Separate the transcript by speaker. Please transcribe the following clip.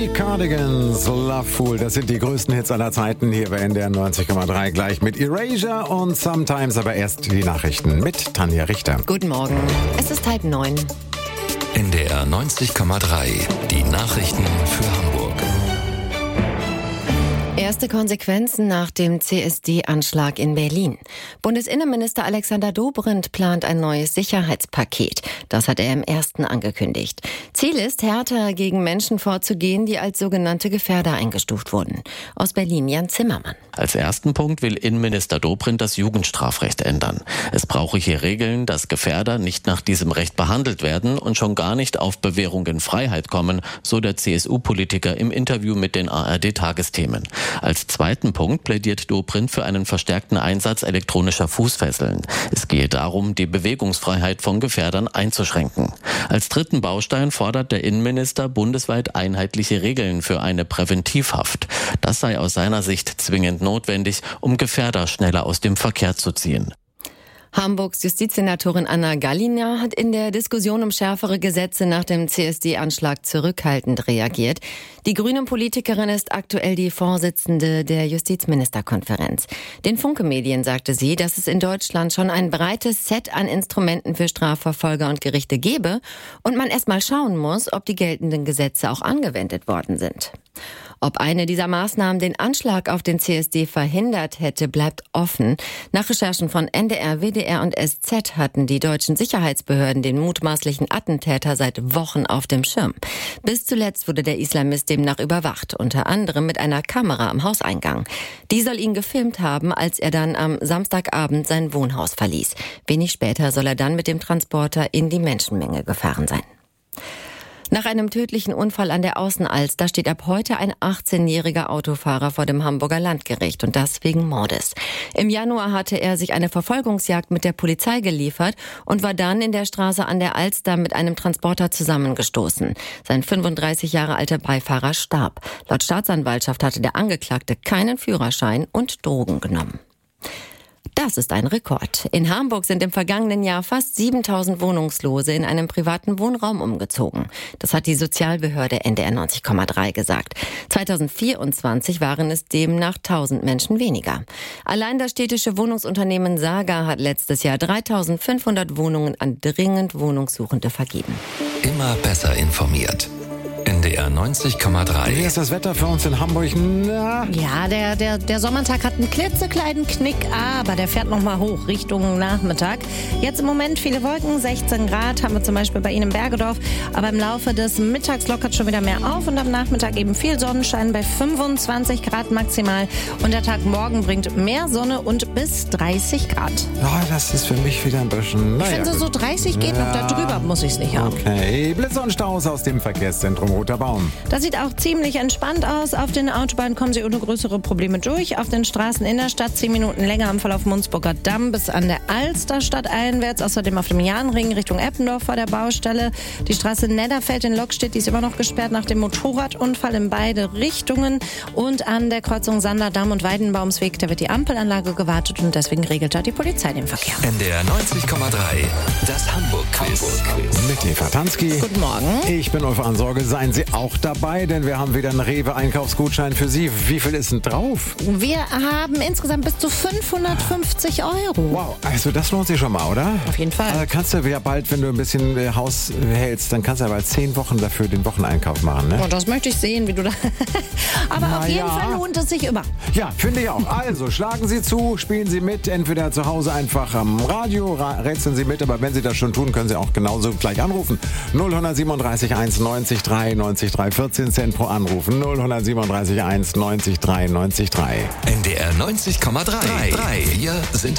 Speaker 1: Die Cardigans, Love Fool, das sind die größten Hits aller Zeiten hier bei NDR 90,3, gleich mit Erasure und Sometimes, aber erst die Nachrichten mit Tanja Richter.
Speaker 2: Guten Morgen, es ist 8:30.
Speaker 3: NDR 90,3, die Nachrichten für Hamburg.
Speaker 2: Erste Konsequenzen nach dem CSD-Anschlag in Berlin. Bundesinnenminister Alexander Dobrindt plant ein neues Sicherheitspaket. Das hat er im ersten angekündigt. Ziel ist, härter gegen Menschen vorzugehen, die als sogenannte Gefährder eingestuft wurden. Aus Berlin Jan Zimmermann.
Speaker 4: Als ersten Punkt will Innenminister Dobrindt das Jugendstrafrecht ändern. Es brauche hier Regeln, dass Gefährder nicht nach diesem Recht behandelt werden und schon gar nicht auf Bewährung in Freiheit kommen, so der CSU-Politiker im Interview mit den ARD-Tagesthemen. Als zweiten Punkt plädiert Dobrindt für einen verstärkten Einsatz elektronischer Fußfesseln. Es gehe darum, die Bewegungsfreiheit von Gefährdern einzuschränken. Als dritten Baustein fordert der Innenminister bundesweit einheitliche Regeln für eine Präventivhaft. Das sei aus seiner Sicht zwingend notwendig, um Gefährder schneller aus dem Verkehr zu ziehen.
Speaker 2: Hamburgs Justizsenatorin Anna Gallina hat in der Diskussion um schärfere Gesetze nach dem CSD-Anschlag zurückhaltend reagiert. Die grüne Politikerin ist aktuell die Vorsitzende der Justizministerkonferenz. Den Funke-Medien sagte sie, dass es in Deutschland schon ein breites Set an Instrumenten für Strafverfolger und Gerichte gebe und man erst mal schauen muss, ob die geltenden Gesetze auch angewendet worden sind. Ob eine dieser Maßnahmen den Anschlag auf den CSD verhindert hätte, bleibt offen. Nach Recherchen von NDR, WDR und SZ hatten die deutschen Sicherheitsbehörden den mutmaßlichen Attentäter seit Wochen auf dem Schirm. Bis zuletzt wurde der Islamist demnach überwacht, unter anderem mit einer Kamera am Hauseingang. Die soll ihn gefilmt haben, als er dann am Samstagabend sein Wohnhaus verließ. Wenig später soll er dann mit dem Transporter in die Menschenmenge gefahren sein. Nach einem tödlichen Unfall an der Außenalster steht ab heute ein 18-jähriger Autofahrer vor dem Hamburger Landgericht und das wegen Mordes. Im Januar hatte er sich eine Verfolgungsjagd mit der Polizei geliefert und war dann in der Straße an der Alster mit einem Transporter zusammengestoßen. Sein 35 Jahre alter Beifahrer starb. Laut Staatsanwaltschaft hatte der Angeklagte keinen Führerschein und Drogen genommen. Das ist ein Rekord. In Hamburg sind im vergangenen Jahr fast 7.000 Wohnungslose in einem privaten Wohnraum umgezogen. Das hat die Sozialbehörde NDR 90,3 gesagt. 2024 waren es demnach 1.000 Menschen weniger. Allein das städtische Wohnungsunternehmen Saga hat letztes Jahr 3.500 Wohnungen an dringend Wohnungssuchende vergeben.
Speaker 3: Immer besser informiert. NDR 90,3.
Speaker 1: Wie ist das Wetter für uns in Hamburg? Na?
Speaker 5: Ja, der Sommertag hat einen klitzekleinen Knick, aber der fährt nochmal hoch Richtung Nachmittag. Jetzt im Moment viele Wolken, 16 Grad haben wir zum Beispiel bei Ihnen in Bergedorf, aber im Laufe des Mittags lockert schon wieder mehr auf und am Nachmittag eben viel Sonnenschein bei 25 Grad maximal und der Tag morgen bringt mehr Sonne und bis 30 Grad.
Speaker 1: Ja, das ist für mich wieder ein bisschen...
Speaker 5: Ich finde so 30 geht noch, da drüber muss ich es nicht haben.
Speaker 1: Okay, Blitze und Staus aus dem Verkehrszentrum Roter Baum.
Speaker 5: Das sieht auch ziemlich entspannt aus. Auf den Autobahnen kommen Sie ohne größere Probleme durch. Auf den Straßen in der Stadt 10 Minuten länger am Verlauf Munzburger Damm bis an der Alster stadteinwärts. Außerdem auf dem Jahnring Richtung Eppendorf vor der Baustelle. Die Straße Nedderfeld in Lockstedt, die ist immer noch gesperrt nach dem Motorradunfall in beide Richtungen. Und an der Kreuzung Sanderdamm und Weidenbaumsweg, da wird die Ampelanlage gewartet und deswegen regelt da die Polizei den Verkehr.
Speaker 3: NDR 90,3, das Hamburg-Quiz.
Speaker 1: Mit Eva Tansky.
Speaker 5: Guten Morgen.
Speaker 1: Ich bin Ulf Ansorge. Seien Sie auch dabei, denn wir haben wieder einen Rewe-Einkaufsgutschein für Sie. Wie viel ist denn drauf?
Speaker 5: Wir haben insgesamt bis zu 550 €.
Speaker 1: Wow, also das lohnt sich schon mal, oder?
Speaker 5: Auf jeden Fall.
Speaker 1: Kannst du ja bald, wenn du ein bisschen Haus hältst, dann kannst du ja bald 10 Wochen dafür den Wocheneinkauf machen, ne?
Speaker 5: Und das möchte ich sehen, wie du da... Aber auf jeden Fall lohnt es sich immer.
Speaker 1: Ja, finde ich auch. Also, schlagen Sie zu, spielen Sie mit, entweder zu Hause einfach am Radio, rätseln Sie mit, aber wenn Sie das schon tun, können Sie auch genauso gleich anrufen. 0137 1 90 3 90 3, 14 Cent pro Anrufen. 0137 1 90 3 90 3.
Speaker 3: NDR 90,3. Wir sind